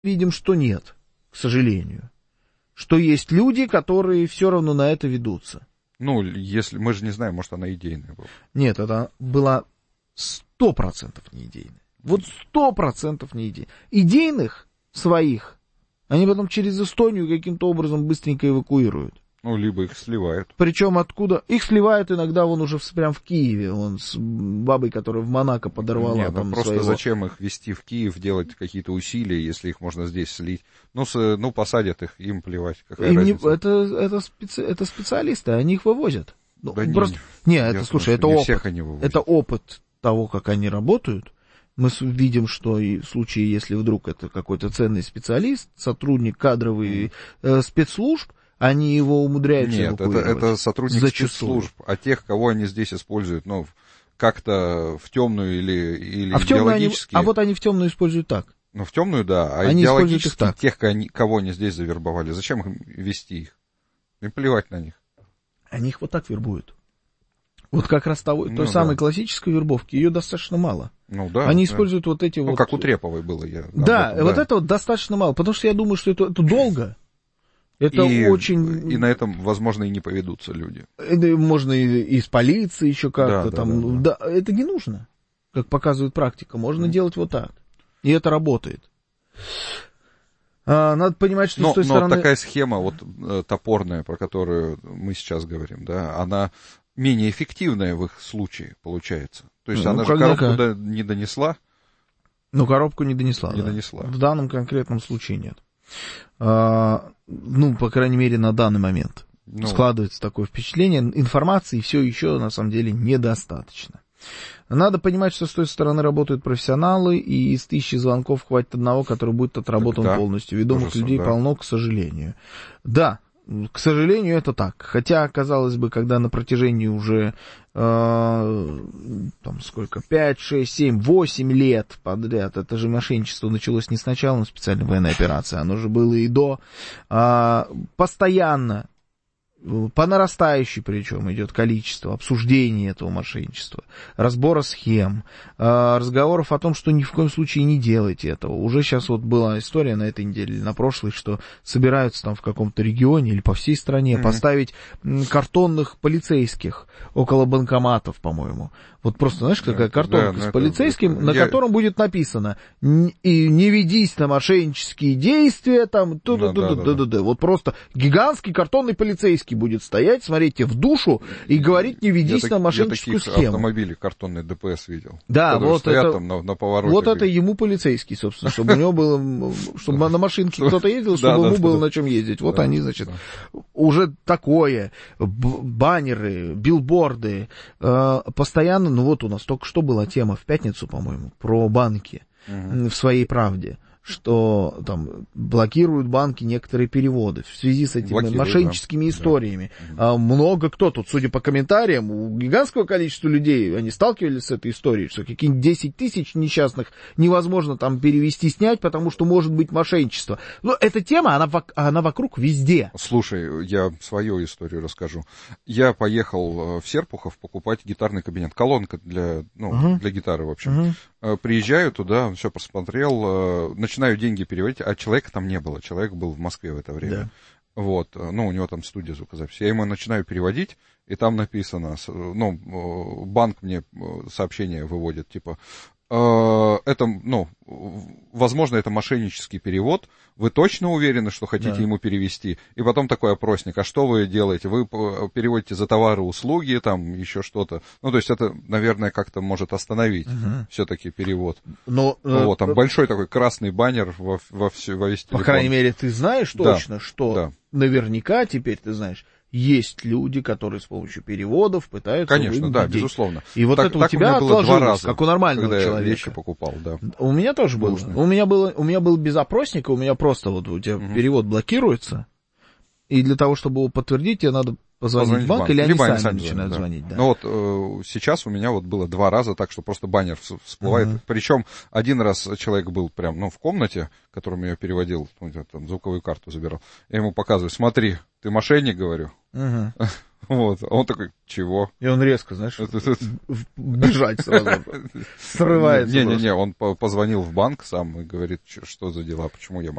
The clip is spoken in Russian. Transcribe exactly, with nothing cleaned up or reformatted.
видим, что нет, к сожалению. Что есть люди, которые все равно на это ведутся. Ну, если мы же не знаем, может, она идейная была. Нет, это была сто процентов не идейная. Вот сто процентов не идейная. Идейных своих они потом через Эстонию каким-то образом быстренько эвакуируют. Ну, либо их сливают. Причем откуда? Их сливают иногда вон уже в, прям в Киеве. Он с бабой, которая в Монако подорвала. Нет, там ну просто своего... зачем их везти в Киев, делать какие-то усилия, если их можно здесь слить? Ну, с, ну посадят их, им плевать. Какая им не... разница? это, это, специ... это специалисты, они их вывозят. Ну, да просто... не, не, это, слушай, это не опыт. Всех они вывозят. Это опыт того, как они работают. Мы видим, что и в случае, если вдруг это какой-то ценный специалист, сотрудник кадровый mm. э, спецслужб, они его умудряются Нет, это, это сотрудник зачастую. спецслужб, а тех, кого они здесь используют, ну, как-то в темную или, или а в идеологически. Они, а вот они в темную используют так. Ну, в темную, да, а они идеологически так. тех, кого они здесь завербовали, зачем им вести их? Им плевать на них. Они их вот так вербуют. Вот как раз того, ну, той да. самой классической вербовки, ее достаточно мало. Ну, да, Они да. используют вот эти ну, вот... Ну, как у Треповой было. Я да, этом, вот да. это вот достаточно мало, потому что я думаю, что это, это долго. Это и, очень... И на этом, возможно, и не поведутся люди. Можно и из полиции еще как-то да, там. Да, да, да. да, это не нужно, как показывает практика. Можно mm. делать вот так. И это работает. А, надо понимать, что но, с той но стороны... такая схема вот топорная, про которую мы сейчас говорим, да, она менее эффективная в их случае получается. То есть ну, она же коробку до, не донесла. Ну, коробку не донесла. Не да. донесла. В данном конкретном случае нет. А, ну, по крайней мере, на данный момент. Ну, складывается такое впечатление. Информации все еще, на самом деле, недостаточно. Надо понимать, что с той стороны работают профессионалы, и из тысячи звонков хватит одного, который будет отработан да, полностью. Ведомых людей да. полно, к сожалению. Да, к сожалению, это так. Хотя, казалось бы, когда на протяжении уже э, там сколько, пять, шесть, семь, восемь лет подряд, это же мошенничество началось не с начала специальной военной операции, оно же было и до, э, постоянно, по нарастающей причем идет количество обсуждений этого мошенничества, разбора схем, разговоров о том, что ни в коем случае не делайте этого. Уже сейчас вот была история на этой неделе, на прошлой, что собираются там в каком-то регионе или по всей стране mm-hmm. поставить картонных полицейских около банкоматов, по-моему. Вот просто, знаешь, такая картонка да, с полицейским, это... на Я... котором будет написано «И не ведись на мошеннические действия», там, ту-ду-ду-ду-ду-ду. Вот просто гигантский картонный полицейский будет стоять, смотреть тебе в душу и говорить «не ведись я на мошенническую я схему». Я автомобили картонные ДПС видел. Да, вот это, там на, на повороте, вот это ему полицейский, собственно, чтобы у него было, чтобы на машинке кто-то ездил, чтобы ему было на чем ездить. Вот они, значит, уже такое, баннеры, билборды, постоянно. Ну вот у нас только что была тема в пятницу, по-моему, про банки uh-huh. в «Своей правде», что там блокируют банки некоторые переводы в связи с этими блокируют, мошенническими да. историями. Да. А, много кто тут, судя по комментариям, у гигантского количества людей, они сталкивались с этой историей, что какие-нибудь десять тысяч несчастных невозможно там перевести, снять, потому что может быть мошенничество. Но эта тема, она, она вокруг везде. Слушай, я свою историю расскажу. Я поехал в Серпухов покупать гитарный кабинет, колонка для, ну, uh-huh. для гитары, в общем. Uh-huh. Приезжаю туда, все посмотрел, начинаю деньги переводить, а человека там не было. Человек был в Москве в это время. Да. Вот, ну, у него там студия звукозаписи. Я ему начинаю переводить, и там написано, ну, банк мне сообщение выводит, типа, это, ну, возможно, это мошеннический перевод. Вы точно уверены, что хотите да. ему перевести? И потом такой опросник. А что вы делаете? Вы переводите за товары, услуги, там еще что-то. Ну, то есть это, наверное, как-то может остановить uh-huh. все-таки перевод. Но, вот, там э, большой такой красный баннер во, во, все, во весь телефон. По крайней мере, ты знаешь точно, да. что да. наверняка теперь ты знаешь, есть люди, которые с помощью переводов пытаются Конечно, да, людей. Безусловно. И вот так, это у тебя у было два раза, как у нормального когда человека. Я вещи покупал, да. У меня тоже было. У меня было, у меня был без опросника, у меня просто вот у тебя угу. перевод блокируется, и для того, чтобы его подтвердить, тебе надо позвонить, позвонить в банк, банк, или они сами, сами начинают звонить. Да. Ну вот э, сейчас у меня вот было два раза так, что просто баннер всплывает. Uh-huh. Причем один раз человек был прям, ну, в комнате, которому я переводил, ну, там, звуковую карту забирал. Я ему показываю, смотри, ты мошенник, говорю. Uh-huh. Вот, он такой, чего? И он резко, знаешь, бежать сразу, срывается. Не-не-не, он позвонил в банк сам и говорит, что за дела, почему я